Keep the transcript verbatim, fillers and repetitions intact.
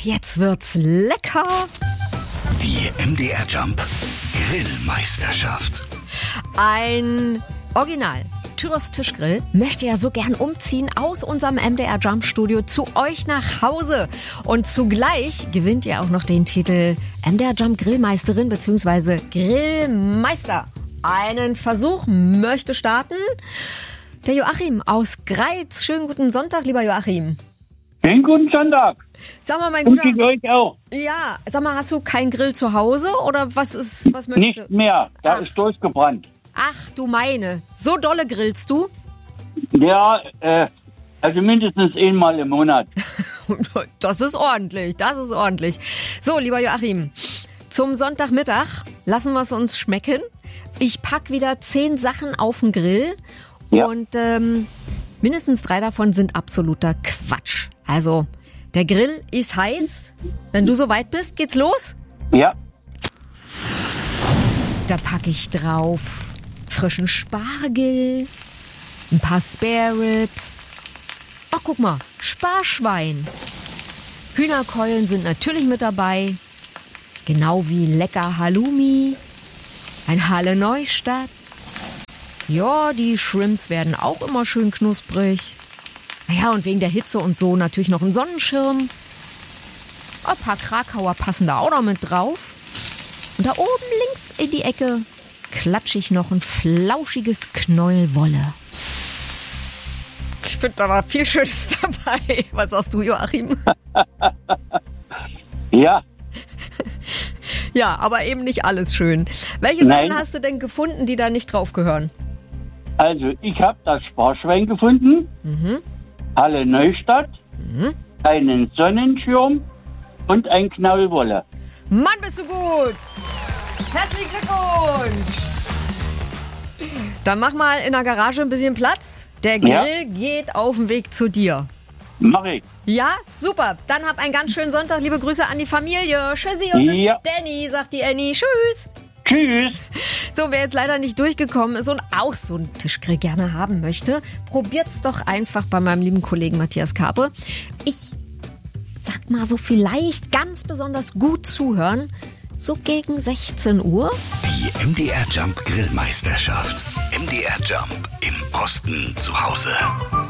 jetzt wird's lecker. Die M D R Jump Grillmeisterschaft. Ein Original Tyros Tischgrill möchte ja so gern umziehen aus unserem M D R Jump Studio zu euch nach Hause. Und zugleich gewinnt ihr auch noch den Titel M D R Jump Grillmeisterin bzw. Grillmeister. Einen Versuch möchte starten der Joachim aus Greiz. Schönen guten Sonntag, lieber Joachim. Schönen guten Sonntag. Sag mal, mein Und Guter. ich euch auch. Ja, sag mal, hast du keinen Grill zu Hause oder was ist, was möchtest Nicht du? mehr. Da Ach. ist durchgebrannt. Ach, du meine. So dolle grillst du? Ja, äh, also mindestens einmal im Monat. Das ist ordentlich, das ist ordentlich. So, lieber Joachim, zum Sonntagmittag lassen wir es uns schmecken. Ich pack wieder zehn Sachen auf den Grill Ja. und ähm, mindestens drei davon sind absoluter Quatsch. Also, der Grill ist heiß. Wenn du soweit bist, geht's los. Ja, Da packe ich drauf frischen Spargel, ein paar Spare Ribs. Ach, guck mal, Sparschwein. Hühnerkeulen sind natürlich mit dabei. Genau wie lecker Halloumi. Ein Halle Neustadt. Ja, die Shrimps werden auch immer schön knusprig. Naja, und wegen der Hitze und so natürlich noch ein Sonnenschirm. Ein paar Krakauer passen da auch noch mit drauf. Und da oben links in die Ecke klatsche ich noch ein flauschiges Knäuel Wolle. Ich finde, da war viel Schönes dabei. Was sagst du, Joachim? ja. Ja, aber eben nicht alles schön. Welche Nein. Sachen hast du denn gefunden, die da nicht drauf gehören? Also ich habe das Sparschwein gefunden. Mhm. Halle Neustadt. Mhm. Einen Sonnenschirm und ein Knäuel Wolle. Mann, bist du gut! Herzlichen Glückwunsch! Dann mach mal in der Garage ein bisschen Platz. Der Grill Ja. geht auf den Weg zu dir. Mach ich. Ja, super. Dann hab einen ganz schönen Sonntag. Liebe Grüße an die Familie. Tschüssi und Ja. bis Danny, sagt die Annie. Tschüss. Tschüss. So, wer jetzt leider nicht durchgekommen ist und auch so einen Tischgrill gerne haben möchte, probiert's doch einfach bei meinem lieben Kollegen Matthias Karpe. Ich sag mal so vielleicht ganz besonders gut zuhören, so gegen sechzehn Uhr. Die M D R Jump Grillmeisterschaft. M D R Jump im Osten zu Hause.